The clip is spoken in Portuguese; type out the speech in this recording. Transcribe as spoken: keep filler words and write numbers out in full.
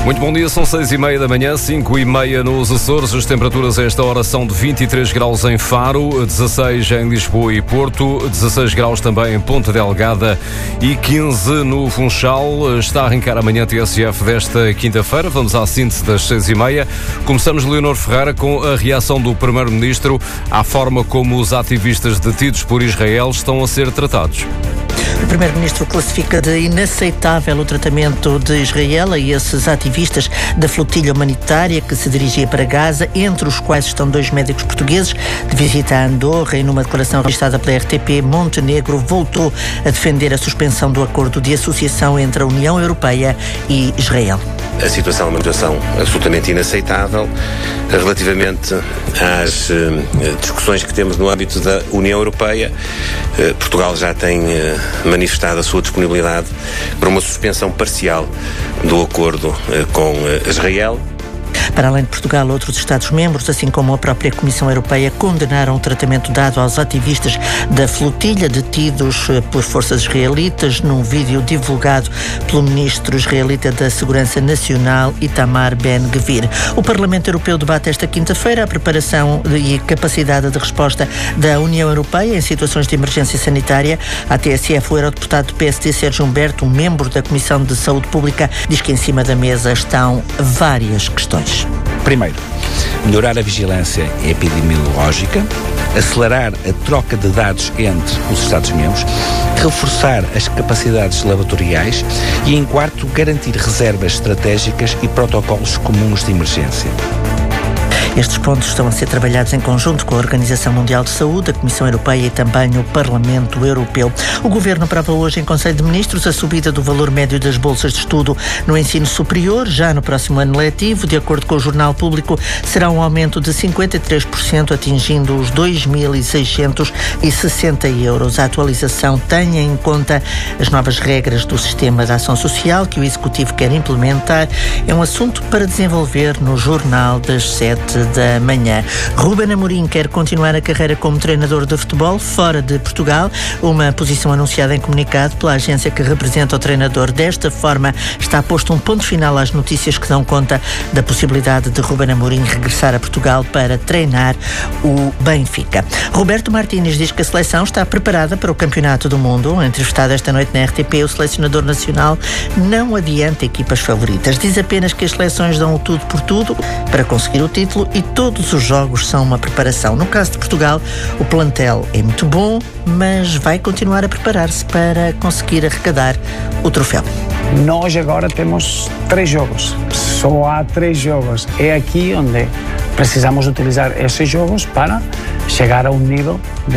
Muito bom dia, são seis e meia da manhã, cinco e meia nos Açores. As temperaturas a esta hora são de vinte e três graus em Faro, dezasseis em Lisboa e Porto, dezasseis graus também em Ponta Delgada e quinze no Funchal. Está a arrancar amanhã a T S F desta quinta-feira. Vamos à síntese das seis e meia. Começamos, Leonor Ferreira, com a reação do Primeiro-Ministro à forma como os ativistas detidos por Israel estão a ser tratados. O Primeiro-Ministro classifica de inaceitável o tratamento de Israel a esses ativistas da flotilha humanitária que se dirigia para Gaza, entre os quais estão dois médicos portugueses. De visita a Andorra e numa declaração registrada pela R T P, Montenegro voltou a defender a suspensão do acordo de associação entre a União Europeia e Israel. A situação é uma situação absolutamente inaceitável. Relativamente às eh, discussões que temos no âmbito da União Europeia, eh, Portugal já tem eh, manifestado a sua disponibilidade para uma suspensão parcial do acordo eh, com eh, Israel. Para além de Portugal, outros Estados-membros, assim como a própria Comissão Europeia, condenaram o tratamento dado aos ativistas da flotilha detidos por forças israelitas num vídeo divulgado pelo ministro israelita da Segurança Nacional, Itamar Ben-Gvir. O Parlamento Europeu debate esta quinta-feira a preparação e capacidade de resposta da União Europeia em situações de emergência sanitária. A T S F, o eurodeputado do P S D, Sérgio Humberto, um membro da Comissão de Saúde Pública, diz que em cima da mesa estão várias questões. Primeiro, melhorar a vigilância epidemiológica, acelerar a troca de dados entre os Estados-membros, reforçar as capacidades laboratoriais e, em quarto, garantir reservas estratégicas e protocolos comuns de emergência. Estes pontos estão a ser trabalhados em conjunto com a Organização Mundial de Saúde, a Comissão Europeia e também o Parlamento Europeu. O Governo aprova hoje em Conselho de Ministros a subida do valor médio das bolsas de estudo no ensino superior, já no próximo ano letivo. De acordo com o Jornal Público, será um aumento de cinquenta e três por cento, atingindo os dois mil seiscentos e sessenta euros. A atualização tem em conta as novas regras do Sistema de Ação Social que o Executivo quer implementar. É um assunto para desenvolver no Jornal das sete da manhã. Ruben Amorim quer continuar a carreira como treinador de futebol fora de Portugal, uma posição anunciada em comunicado pela agência que representa o treinador. Desta forma, está posto um ponto final às notícias que dão conta da possibilidade de Ruben Amorim regressar a Portugal para treinar o Benfica. Roberto Martínez diz que a seleção está preparada para o Campeonato do Mundo. Entrevistado esta noite na R T P, o selecionador nacional não adianta equipas favoritas. Diz apenas que as seleções dão o tudo por tudo para conseguir o título e todos os jogos são uma preparação. No caso de Portugal, o plantel é muito bom, mas vai continuar a preparar-se para conseguir arrecadar o troféu. Nós agora temos três jogos, só há três jogos. É aqui onde precisamos utilizar esses jogos para chegar a um nível de